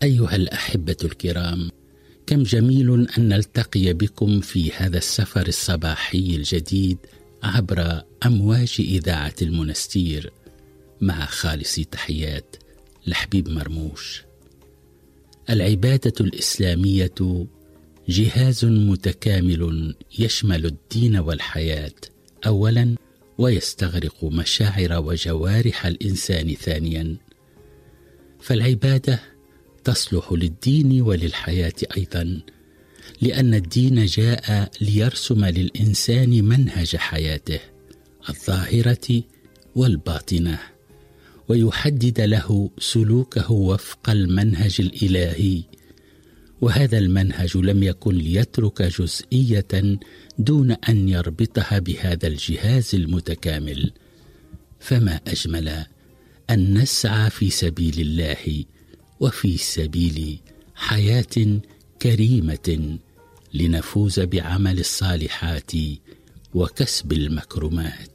أيها الأحبة الكرام، كم جميل أن نلتقي بكم في هذا السفر الصباحي الجديد عبر أمواج إذاعة المنستير، مع خالص تحيات لحبيب مرموش. العبادة الإسلامية جهاز متكامل يشمل الدين والحياة أولا، ويستغرق مشاعر وجوارح الإنسان ثانيا. فالعبادة تصلح للدين وللحياة أيضا، لأن الدين جاء ليرسم للإنسان منهج حياته الظاهرة والباطنة، ويحدد له سلوكه وفق المنهج الإلهي. وهذا المنهج لم يكن ليترك جزئية دون أن يربطها بهذا الجهاز المتكامل. فما أجمل أن نسعى في سبيل الله وفي سبيل حياة كريمة لنفوز بعمل الصالحات وكسب المكرمات.